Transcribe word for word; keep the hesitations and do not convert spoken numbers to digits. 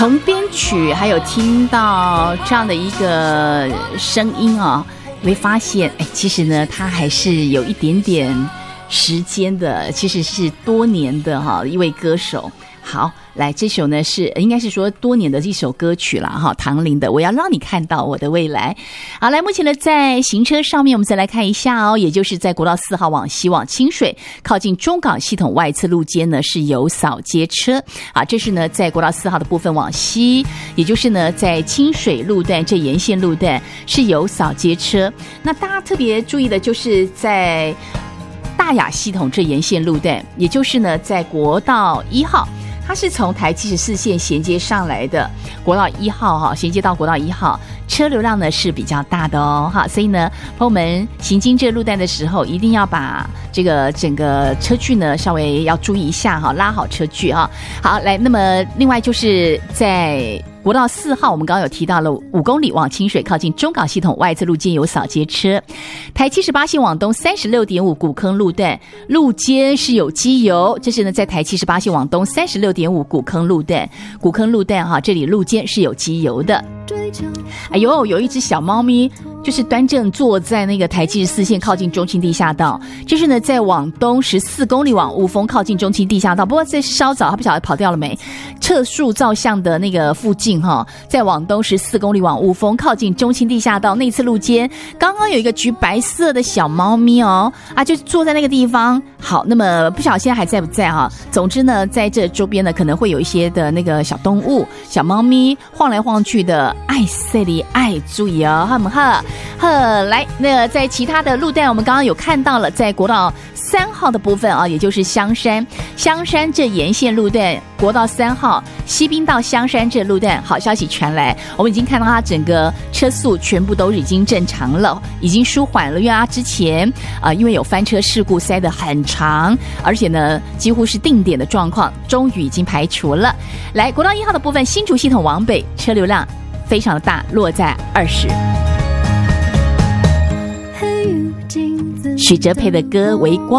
从编曲还有听到这样的一个声音啊，你会发现，哎，其实呢，它还是有一点点时间的，其实是多年的哈一位歌手。好，来这首呢是应该是说多年的一首歌曲啦哈，唐琳的《我要让你看到我的未来》。好，来目前呢在行车上面，我们再来看一下哦，也就是在国道四号往西往清水靠近中港系统外侧路肩呢是有扫街车。好，这是呢在国道四号的部分往西，也就是呢在清水路段这沿线路段是有扫街车。那大家特别注意的就是在大雅系统这沿线路段，也就是呢在国道一号。它是从台七十四线衔接上来的国道一号哈，衔接到国道一号，车流量呢是比较大的哦哈，所以呢，朋友们行经这个路段的时候，一定要把这个整个车距呢稍微要注意一下哈，拉好车距哈。好，来，那么另外就是在国道四号，我们刚刚有提到了五公里往清水靠近中港系统外侧路肩有扫街车，台七十八线往东三十六点五古坑路段路肩是有机油，这是呢在台七十八线往东三十六点五古坑路段，古坑路段哈，这里路肩是有机油的。哎呦，有一只小猫咪就是端正坐在那个台七十四线靠近中清地下道，就是呢在往东十四公里往雾峰靠近中清地下道，不过这是稍早，它不晓得跑掉了没。测速照相的那个附近哈，在往东十四公里往雾峰靠近中清地下道内侧路肩，刚刚有一个橘白色的小猫咪哦，啊，就坐在那个地方。好，那么不晓得现在还在不在哈？总之呢，在这周边呢可能会有一些的那个小动物、小猫咪晃来晃去的，爱塞里爱注意哦，哈姆哈。呵，来，那个在其他的路段，我们刚刚有看到了，在国道三号的部分啊，也就是香山，香山这沿线路段，国道三号西滨到香山这路段，好消息传来，我们已经看到它整个车速全部都已经正常了，已经舒缓了，因为它之前啊、呃，因为有翻车事故塞得很长，而且呢几乎是定点的状况，终于已经排除了。来，国道一号的部分，新竹系统往北车流量非常的大，落在二十。许哲佩的歌《微光》。